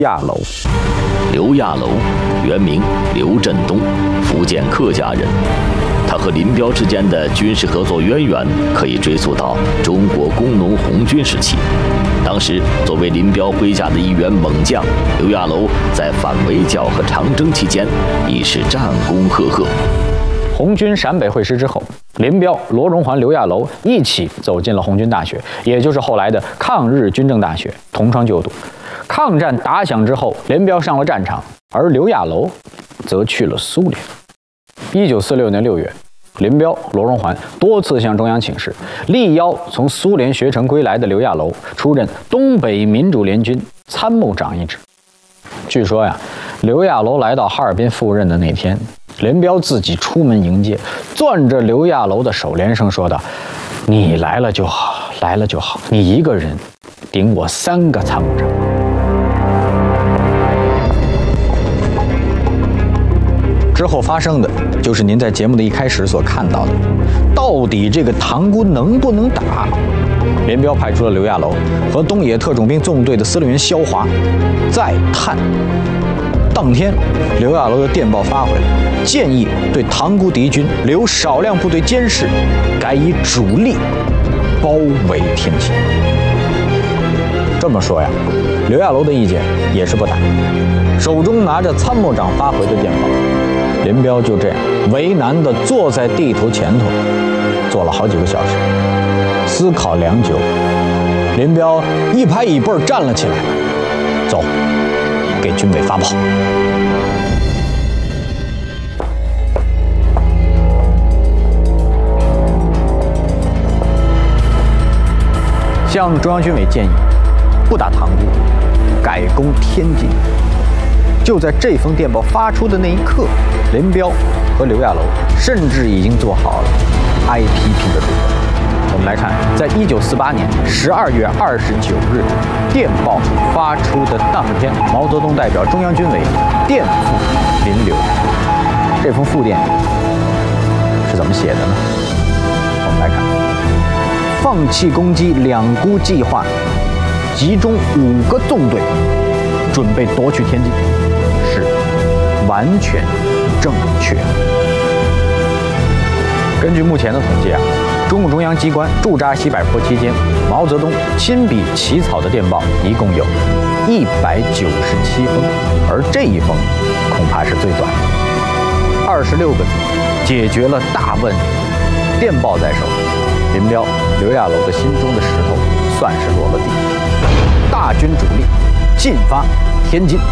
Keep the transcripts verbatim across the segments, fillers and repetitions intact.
亚楼。 刘亚楼，原名刘振东，福建客家人。他和林彪之间的军事合作渊源可以追溯到中国工农红军时期。当时，作为林彪麾下的一员猛将，刘亚楼在反围剿和长征期间已是战功赫赫。 红军陕北会师之后，林彪、罗荣桓、刘亚楼一起走进了红军大学，也就是后来的抗日军政大学，同窗就读。抗战打响之后，林彪上了战场，而刘亚楼则去了苏联。一九四六年六月，林彪、罗荣桓多次向中央请示，力邀从苏联学成归来的刘亚楼出任东北民主联军参谋长一职。据说呀，刘亚楼来到哈尔滨赴任的那天，林彪自己出门迎接，攥着刘亚楼的手，连声说道：“你来了就好，来了就好，你一个人顶我三个参谋长。”之后发生的就是您在节目的一开始所看到的，到底这个塘沽能不能打？林彪派出了刘亚楼和东野特种兵纵队的司令员萧华再探。当天，刘亚楼的电报发回来，建议对塘沽敌军留少量部队监视，改以主力包围天津。这么说呀，刘亚楼的意见也是不大，手中拿着参谋长发回的电报。林彪就这样为难地坐在地图前头，坐了好几个小时，思考良久。林彪一拍椅背站了起来，走，给军委发报。向中央军委建议，不打塘沽，改攻天津。就在这封电报发出的那一刻，林彪和刘亚楼甚至已经做好了挨批评的准备。我们来看，在一九四八年十二月二十九日，电报发出的当天，毛泽东代表中央军委电复林刘。这封复电是怎么写的呢？我们来看：放弃攻击两沽计划，集中五个纵队，准备夺取天津。是完全正确的。根据目前的统计啊，中共中央机关驻扎西柏坡期间，毛泽东亲笔起草的电报一共有一百九十七封，而这一封恐怕是最短的，二十六个字解决了大问题。电报在手，林彪、刘亚楼的心中的石头算是落了地。大军主力进发天津。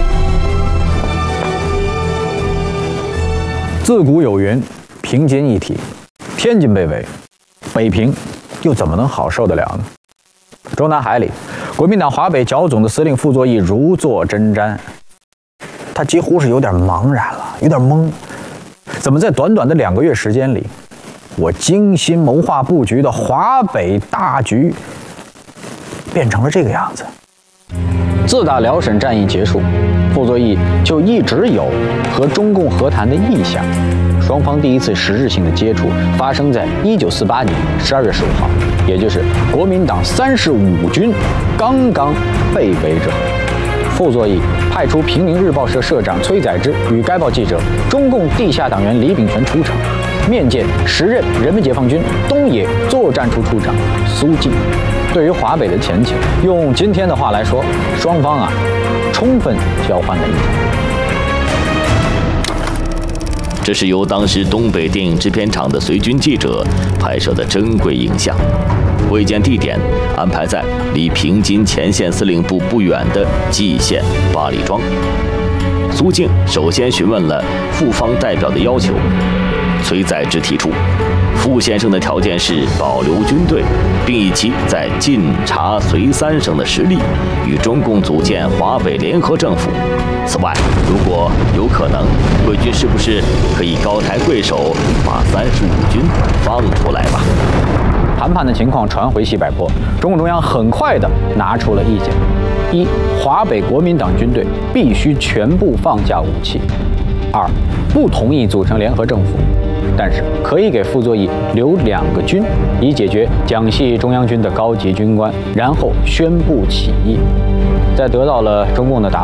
自古有云，平津一体，天津被围，北平又怎么能好受得了呢？中南海里，国民党华北剿总的司令傅作义如坐针毡，他几乎是有点茫然了，有点懵。怎么在短短的两个月时间里，我精心谋划布局的华北大局变成了这个样子？自打辽沈战役结束，傅作义就一直有和中共和谈的意向。双方第一次实质性的接触发生在一九四八年十二月十五号，也就是国民党三十五军刚刚被围之后。傅作义派出平民日报社社长崔载之与该报记者、中共地下党员李炳全出城，面见时任人民解放军东野作战处处长苏进。对于华北的前景，用今天的话来说，双方啊充分交换了意见。 这是由当时东北电影制片厂的随军记者拍摄的珍贵影像。会见地点安排在离平津前线司令部不远的蓟县八里庄。苏静首先询问了傅方代表的要求。崔载之提出，傅先生的条件是保留军队，并以其在晋察绥三省的实力与中共组建华北联合政府。此外，如果有可能，贵军是不是可以高抬贵手，把三十五军放出来吧？ 谈判的情况传回西柏坡，中共中央很快地拿出了意见：一、华北国民党军队必须全部放下武器；二、不同意组成联合政府，但是可以给傅作义留两个军，以解决蒋系中央军的高级军官，然后宣布起义。在得到了中共的答